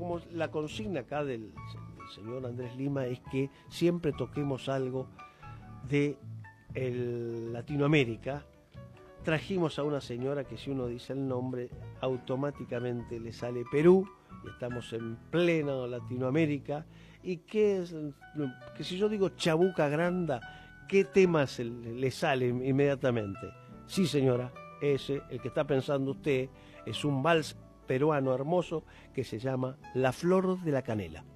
como la consigna acá del señor Andrés Lima es que siempre toquemos algo de Latinoamérica, trajimos a una señora que si uno dice el nombre automáticamente le sale Perú, y estamos en plena Latinoamérica, y que si yo digo Chabuca Granda, ¿qué temas le salen inmediatamente? Sí, señora, ese, el que está pensando usted, es un vals peruano hermoso que se llama La Flor de la Canela.